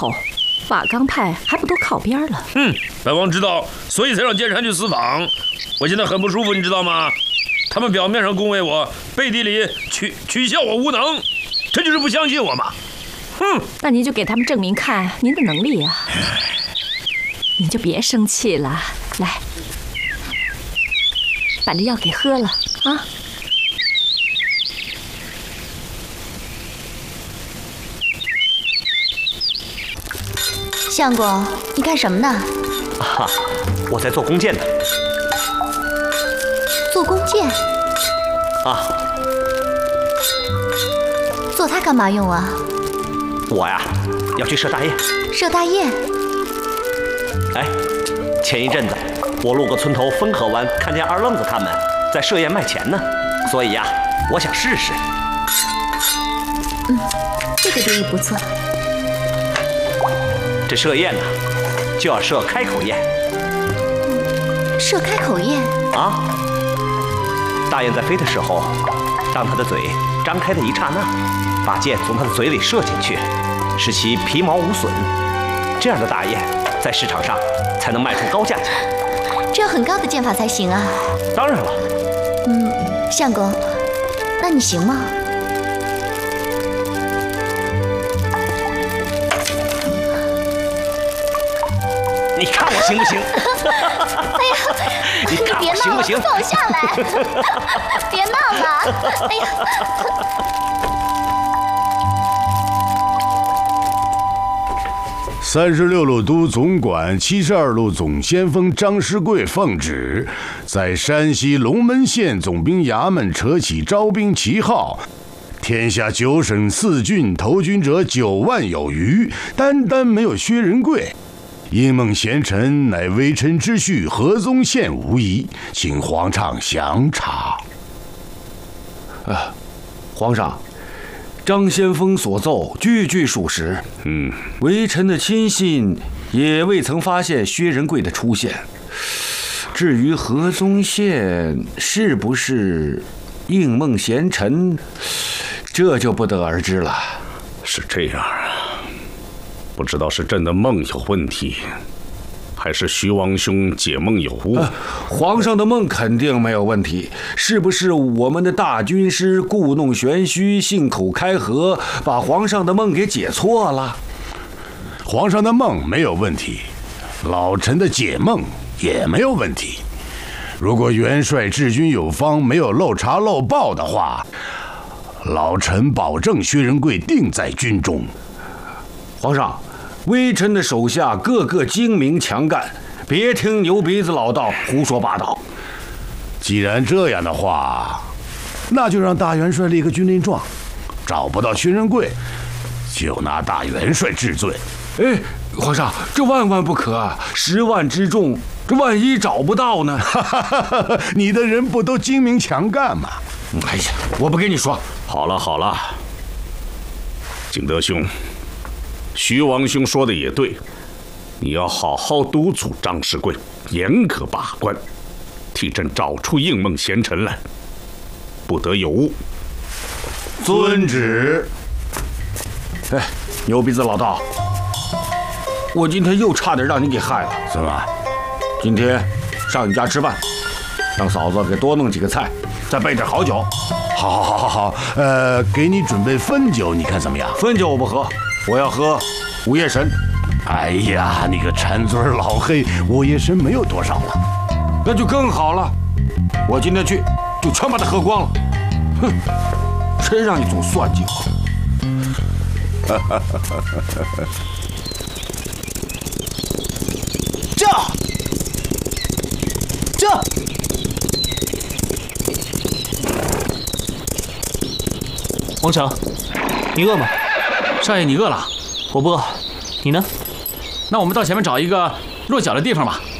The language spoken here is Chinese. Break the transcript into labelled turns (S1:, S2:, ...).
S1: 哦，瓦岗派还不都靠边了？
S2: 本王知道，所以才让剑山去私访。我现在很不舒服，你知道吗？他们表面上恭维我，背地里取笑我无能，这就是不相信我嘛。
S1: 那您就给他们证明看您的能力啊！您就别生气了，来，把这药给喝了啊！
S3: 相公，你干什么呢？
S4: 啊，我在做弓箭呢。
S3: 做弓箭？
S4: 啊，
S3: 做它干嘛用啊？
S4: 我呀，要去射大雁。
S3: 射大雁？
S4: 哎，前一阵子我路过村头汾河湾，看见二愣子他们在设宴卖钱呢，所以呀，我想试试。
S3: 这个主意不错。
S4: 这射箭呢，就要射开口焰。
S3: 射开口焰？
S4: 啊，大雁在飞的时候，当它的嘴张开的一刹那，把箭从它的嘴里射进去，使其皮毛无损。这样的大雁在市场上才能卖出高价钱。
S3: 这要很高的箭法才行啊。
S4: 当然了。
S3: 相公，那你行吗？
S4: 你看我行不行？
S3: 哎呀，
S4: 你看我行不行？
S3: 放我下来！别闹了！哎呀
S5: ！36路都总管、72路总先锋张师贵奉旨，在山西龙门县总兵衙门扯起招兵旗号。天下9省4郡投军者9万有余，单没有薛仁贵。应梦贤臣乃微臣之婿，河宗宪无疑，请皇上详查。
S6: 皇上，张先锋所奏句句属实。微臣的亲信也未曾发现薛仁贵的出现。至于河宗宪是不是应梦贤臣，这就不得而知了。
S2: 是这样啊。不知道是朕的梦有问题，还是徐王兄解梦有误。
S6: 皇上的梦肯定没有问题，是不是我们的大军师故弄玄虚，信口开河，把皇上的梦给解错了？
S5: 皇上的梦没有问题，老臣的解梦也没有问题。如果元帅治军有方，没有漏查漏报的话，老臣保证薛仁贵定在军中。
S6: 皇上，微臣的手下个个精明强干，别听牛鼻子老道胡说八道。
S5: 既然这样的话，那就让大元帅立个军令状，找不到薛仁贵，就拿大元帅治罪。
S6: 皇上，这万万不可啊！10万之众，这万一找不到呢？
S5: 你的人不都精明强干吗？
S6: 哎呀，我不跟你说。
S2: 好了，景德兄。徐王兄说的也对，你要好好督促张师贵，严格把关，替朕找出应梦贤臣来，不得有误。
S5: 遵旨。
S6: 牛鼻子老道，我今天又差点让你给害了。
S5: 怎么？
S6: 今天上你家吃饭，让嫂子给多弄几个菜，再备点好酒。
S5: 好，给你准备汾酒，你看怎么样？
S6: 汾酒我不喝，我要喝午夜神。
S5: 哎呀，你个馋嘴老黑，午夜神没有多少了。
S6: 那就更好了，我今天去就全把它喝光了。哼，真让你总算计我。
S7: 这。
S8: 王成，你饿吗？
S7: 少爷，你饿了？
S8: 我不饿，你呢？
S7: 那我们到前面找一个落脚的地方吧。